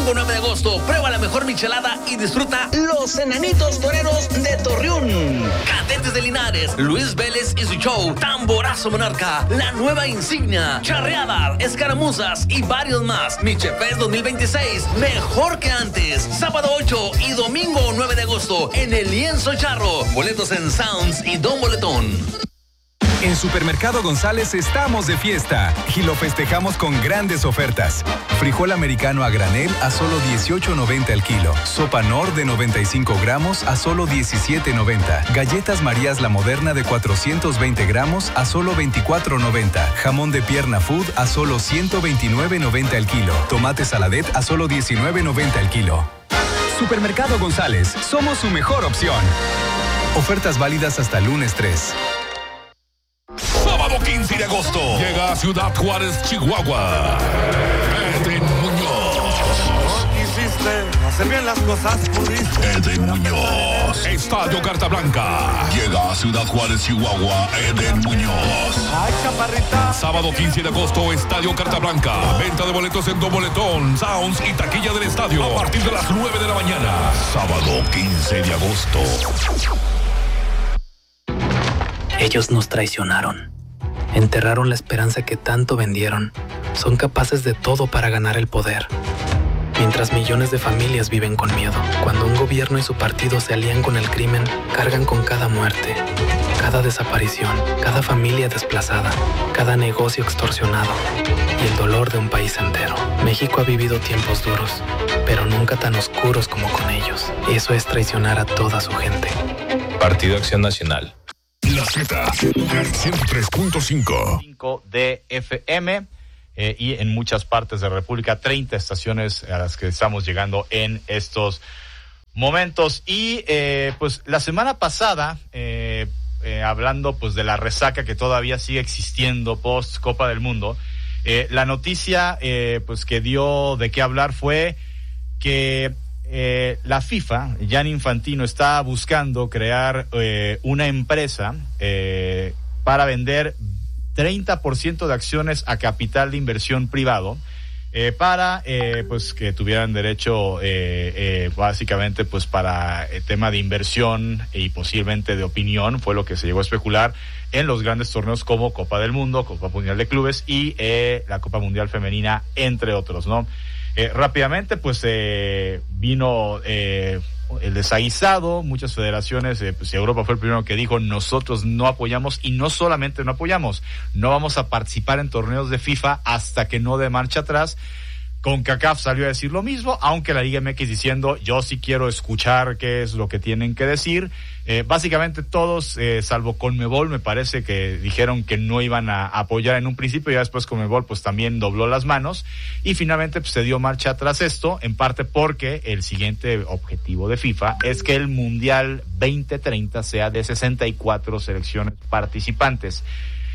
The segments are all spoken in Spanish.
domingo 9 de agosto, prueba la mejor michelada y disfruta Los Enanitos Toreros de Torreón. Cadetes de Linares, Luis Vélez y su show, Tamborazo Monarca, la nueva insignia, charreadas, escaramuzas y varios más. Michefest 2026, mejor que antes. Sábado 8 y domingo 9 de agosto en el Lienzo Charro. Boletos en Sounds y Don Boletón. En Supermercado González estamos de fiesta y lo festejamos con grandes ofertas. Frijol americano a granel a solo $18.90 el kilo. Sopa Nor de 95 gramos a solo $17.90. Galletas Marías la Moderna de 420 gramos a solo $24.90. Jamón de pierna food a solo $129.90 el kilo. Tomate saladet a solo $19.90 el kilo. Supermercado González, somos su mejor opción. Ofertas válidas hasta lunes 3. Sábado 15 de agosto llega a Ciudad Juárez, Chihuahua, Edwin Muñoz. Quisiste hacer bien las cosas, pudiste. Edwin Muñoz. Estadio Carta Blanca. Llega a Ciudad Juárez, Chihuahua, Edwin Muñoz. Ay, chaparrita. Sábado 15 de agosto, Estadio Carta Blanca. Venta de boletos en Don Boletón, Sounds y taquilla del estadio a partir de las 9 de la mañana. Sábado 15 de agosto. Ellos nos traicionaron. Enterraron la esperanza que tanto vendieron. Son capaces de todo para ganar el poder. Mientras millones de familias viven con miedo. Cuando un gobierno y su partido se alían con el crimen, cargan con cada muerte, cada desaparición, cada familia desplazada, cada negocio extorsionado y el dolor de un país entero. México ha vivido tiempos duros, pero nunca tan oscuros como con ellos. Eso es traicionar a toda su gente. Partido Acción Nacional. La Z, 103.5 de FM y en muchas partes de la República, 30 estaciones a las que estamos llegando en estos momentos. Y pues la semana pasada, hablando pues de la resaca que todavía sigue existiendo post Copa del Mundo, la noticia pues que dio de qué hablar fue que la FIFA, Gianni Infantino, está buscando crear una empresa para vender 30% de acciones a capital de inversión privado para pues que tuvieran derecho básicamente pues para el tema de inversión y posiblemente de opinión, fue lo que se llegó a especular en los grandes torneos como Copa del Mundo, Copa Mundial de Clubes y la Copa Mundial Femenina, entre otros, ¿no? Rápidamente, pues vino el desaguisado, muchas federaciones, pues Europa fue el primero que dijo, nosotros no apoyamos, y no solamente no apoyamos, no vamos a participar en torneos de FIFA hasta que no dé marcha atrás. CONCACAF salió a decir lo mismo, aunque la Liga MX diciendo, yo sí quiero escuchar qué es lo que tienen que decir. Básicamente todos, salvo CONMEBOL, me parece que dijeron que no iban a apoyar en un principio, ya después CONMEBOL pues también dobló las manos, y finalmente pues se dio marcha atrás esto, en parte porque el siguiente objetivo de FIFA es que el Mundial 2030 sea de 64 selecciones participantes.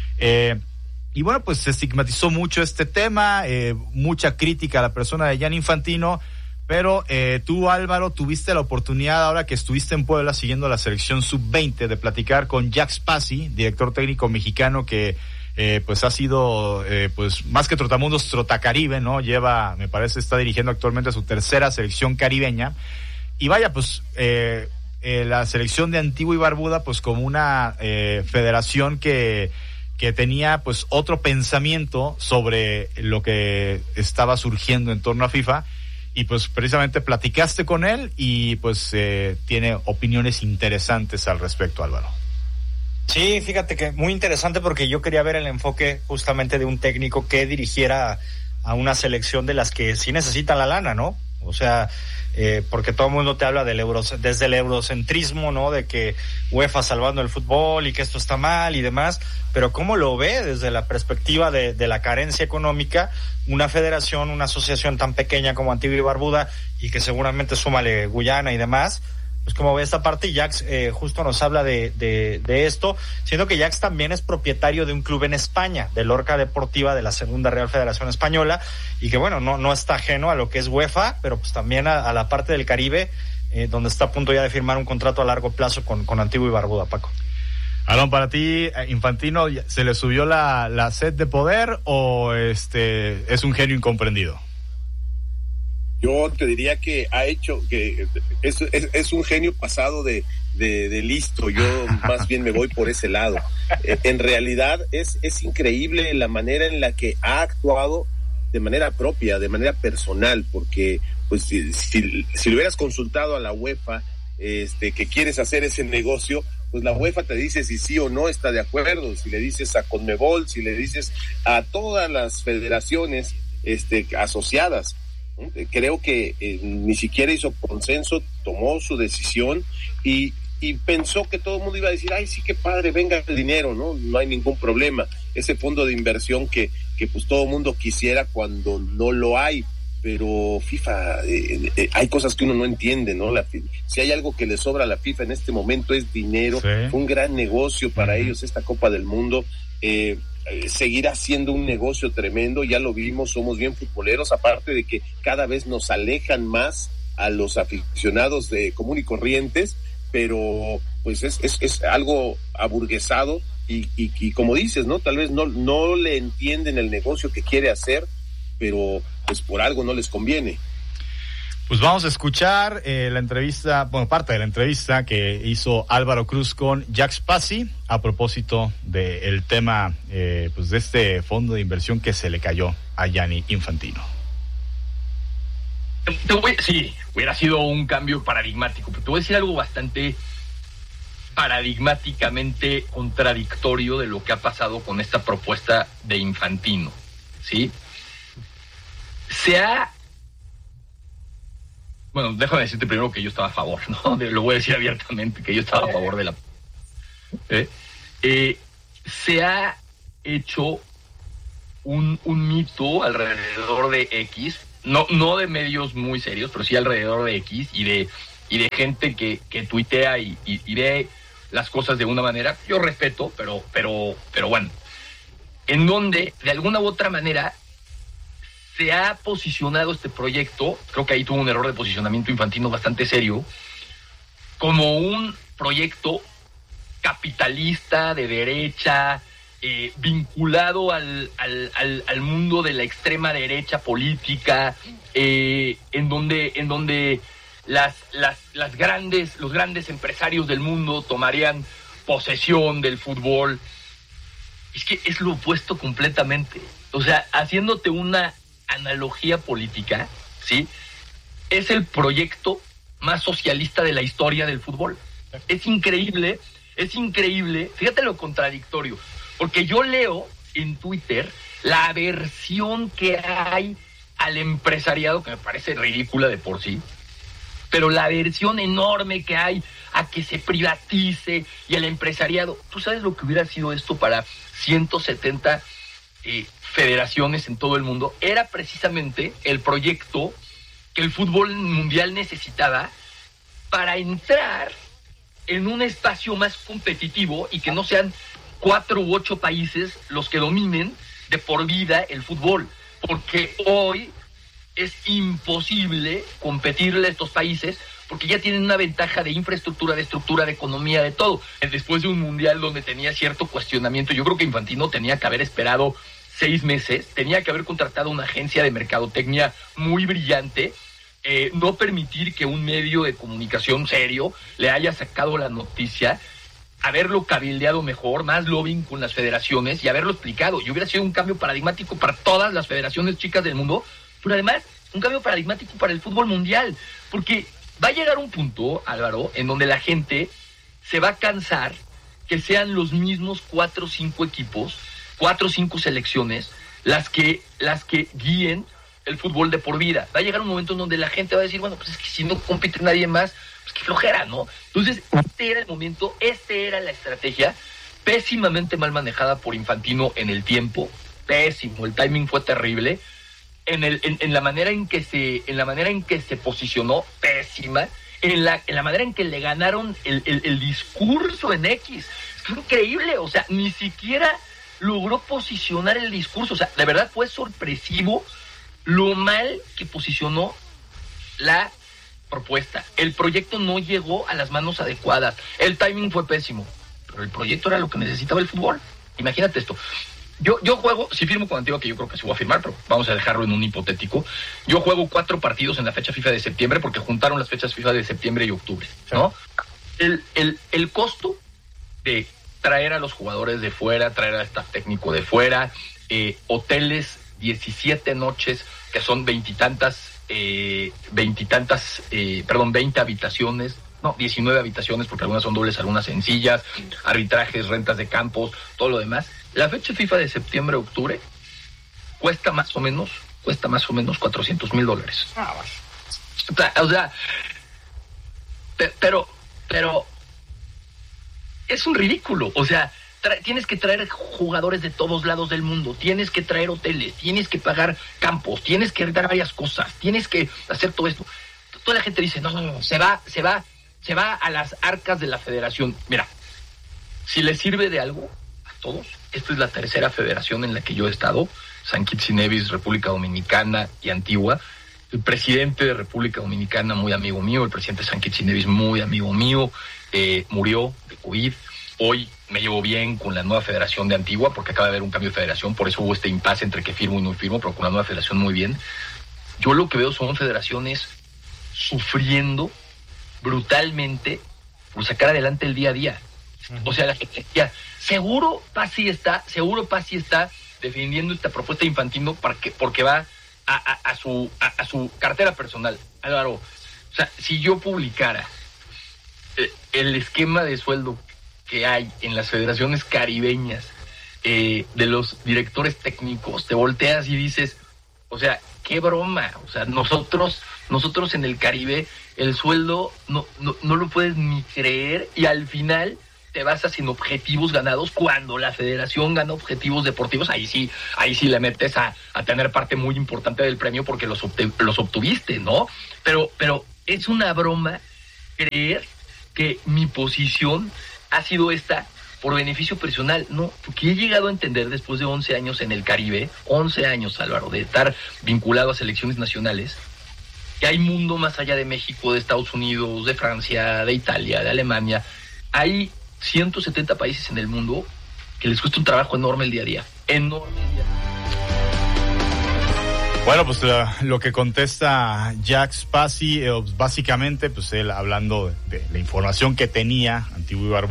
Y bueno, pues se estigmatizó mucho este tema, mucha crítica a la persona de Gianni Infantino, pero tú, Álvaro, tuviste la oportunidad, ahora que estuviste en Puebla siguiendo la selección sub-20, de platicar con Jacques Pasi, director técnico mexicano que pues ha sido, pues más que trotamundos, trotacaribe, ¿no? Lleva, me parece, está dirigiendo actualmente su tercera selección caribeña. Y vaya, pues la selección de Antigua y Barbuda, pues como una federación que tenía pues otro pensamiento sobre lo que estaba surgiendo en torno a FIFA, y pues precisamente platicaste con él y pues tiene opiniones interesantes al respecto, Álvaro. Sí, fíjate que muy interesante, porque yo quería ver el enfoque justamente de un técnico que dirigiera a una selección de las que sí necesitan la lana, ¿no? O sea, porque todo el mundo te habla desde el eurocentrismo, ¿no? De que UEFA salvando el fútbol y que esto está mal y demás, pero ¿cómo lo ve desde la perspectiva de la carencia económica una federación, una asociación tan pequeña como Antigua y Barbuda, y que seguramente súmale Guyana y demás? Pues como ve esta parte, Jax justo nos habla de esto, siendo que Jax también es propietario de un club en España, de Lorca Deportiva, de la Segunda Real Federación Española, y que bueno, no está ajeno a lo que es UEFA, pero pues también a la parte del Caribe, donde está a punto ya de firmar un contrato a largo plazo con Antigua y Barbuda, Paco. Alon, para ti, Infantino, ¿se le subió la sed de poder o es un genio incomprendido? Yo te diría que es un genio pasado de listo. Yo más bien me voy por ese lado. En realidad es increíble la manera en la que ha actuado de manera propia, de manera personal, porque pues si le hubieras consultado a la UEFA que quieres hacer ese negocio, pues la UEFA te dice si sí o no está de acuerdo. Si le dices a Conmebol, si le dices a todas las federaciones asociadas, creo que ni siquiera hizo consenso, tomó su decisión y pensó que todo el mundo iba a decir, ay, sí, qué padre, venga el dinero, no hay ningún problema. Ese fondo de inversión que pues todo el mundo quisiera cuando no lo hay. Pero FIFA, hay cosas que uno no entiende, ¿no? Si hay algo que le sobra a la FIFA en este momento es dinero. Sí. Fue un gran negocio para ellos esta Copa del Mundo. Seguirá siendo un negocio tremendo, ya lo vimos, somos bien futboleros, aparte de que cada vez nos alejan más a los aficionados de común y corrientes, pero pues es algo aburguesado y como dices, ¿no? Tal vez no le entienden el negocio que quiere hacer, pero pues por algo no les conviene. Pues vamos a escuchar la entrevista, parte de la entrevista que hizo Álvaro Cruz con Jacques Pasi a propósito del tema pues de este fondo de inversión que se le cayó a Gianni Infantino. Sí, hubiera sido un cambio paradigmático, pero te voy a decir algo bastante paradigmáticamente contradictorio de lo que ha pasado con esta propuesta de Infantino, ¿sí? Bueno, déjame decirte primero que yo estaba a favor, ¿no? Lo voy a decir abiertamente, que yo estaba a favor de la... se ha hecho un mito alrededor de X, no de medios muy serios, pero sí alrededor de X y de gente que tuitea y ve las cosas de una manera, yo respeto, pero bueno, en donde de alguna u otra manera se ha posicionado este proyecto, creo que ahí tuvo un error de posicionamiento Infantino bastante serio, como un proyecto capitalista, de derecha, vinculado al mundo de la extrema derecha política, en donde los grandes empresarios del mundo tomarían posesión del fútbol. Es que es lo opuesto completamente. O sea, haciéndote una analogía política, ¿sí? Es el proyecto más socialista de la historia del fútbol. Es increíble, fíjate lo contradictorio, porque yo leo en Twitter la aversión que hay al empresariado, que me parece ridícula de por sí, pero la aversión enorme que hay a que se privatice y al empresariado. ¿Tú sabes lo que hubiera sido esto para 170 federaciones en todo el mundo? Era precisamente el proyecto que el fútbol mundial necesitaba para entrar en un espacio más competitivo y que no sean 4 u 8 países los que dominen de por vida el fútbol, porque hoy es imposible competirle a estos países porque ya tienen una ventaja de infraestructura, de estructura, de economía, de todo. Después de un mundial donde tenía cierto cuestionamiento, yo creo que Infantino tenía que haber esperado 6 meses, tenía que haber contratado una agencia de mercadotecnia muy brillante, no permitir que un medio de comunicación serio le haya sacado la noticia, haberlo cabildeado mejor, más lobbying con las federaciones y haberlo explicado. Y hubiera sido un cambio paradigmático para todas las federaciones chicas del mundo, pero además un cambio paradigmático para el fútbol mundial, porque va a llegar un punto, Álvaro, en donde la gente se va a cansar que sean los mismos 4 o 5 equipos, 4 o 5 selecciones, las que guíen el fútbol de por vida. Va a llegar un momento en donde la gente va a decir, bueno, pues es que si no compite nadie más, pues qué flojera, ¿no? Entonces, este era el momento, era la estrategia, pésimamente mal manejada por Infantino en el tiempo, pésimo, el timing fue terrible, en la manera en que se posicionó, pésima, en la manera en que le ganaron el discurso en X. Es que increíble, o sea, ni siquiera logró posicionar el discurso, o sea, de verdad fue sorpresivo lo mal que posicionó la propuesta. El proyecto no llegó a las manos adecuadas, el timing fue pésimo, pero el proyecto era lo que necesitaba el fútbol. Imagínate esto, Yo juego, si firmo con Antigua, que yo creo que sí voy a firmar, pero vamos a dejarlo en un hipotético. Yo juego 4 partidos en la fecha FIFA de septiembre porque juntaron las fechas FIFA de septiembre y octubre, ¿no? El costo de traer a los jugadores de fuera, traer al staff técnico de fuera, hoteles, 17 noches, que son 20 habitaciones, no, 19 habitaciones, porque algunas son dobles, algunas sencillas, arbitrajes, rentas de campos, todo lo demás. La fecha FIFA de septiembre-octubre cuesta más o menos $400,000. O sea, pero es un ridículo. O sea, tienes que traer jugadores de todos lados del mundo, tienes que traer hoteles, tienes que pagar campos, tienes que dar varias cosas, tienes que hacer todo esto. Toda la gente dice, no, se va a las arcas de la federación. Mira, si les sirve de algo a todos, esta es la tercera federación en la que yo he estado, San Kitts y Nevis, República Dominicana y Antigua. El presidente de República Dominicana, muy amigo mío, el presidente de San Kitts y Nevis, muy amigo mío, murió de COVID. Hoy me llevo bien con la nueva federación de Antigua, porque acaba de haber un cambio de federación, por eso hubo este impasse entre que firmo y no firmo, pero con la nueva federación muy bien. Yo lo que veo son federaciones sufriendo brutalmente por sacar adelante el día a día. O sea, la gente ya, seguro Pazzi está defendiendo esta propuesta de Infantino porque va a su cartera personal. Álvaro, o sea, si yo publicara el esquema de sueldo que hay en las federaciones caribeñas de los directores técnicos, te volteas y dices, o sea, qué broma. O sea, nosotros en el Caribe el sueldo no lo puedes ni creer, y al final te basas en objetivos ganados cuando la federación gana objetivos deportivos. Ahí sí le metes a tener parte muy importante del premio porque los obtuviste, ¿no? Pero es una broma creer que mi posición ha sido esta por beneficio personal. No, porque he llegado a entender después de 11 años en el Caribe, 11 años, Álvaro, de estar vinculado a selecciones nacionales, que hay mundo más allá de México, de Estados Unidos, de Francia, de Italia, de Alemania. Hay 170 países en el mundo que les cuesta un trabajo enorme el día a día. Enorme el día a día. Bueno, pues lo que contesta Jacques Pazzi, básicamente, pues él hablando de la información que tenía, Antigua y Barbuda,